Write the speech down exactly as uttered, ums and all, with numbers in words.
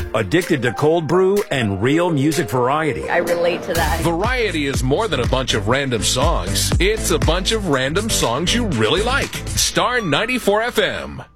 Addicted to cold brew and real music variety. I relate to that. Variety is more than a bunch of random songs. It's a bunch of random songs you really like. Star ninety-four F M.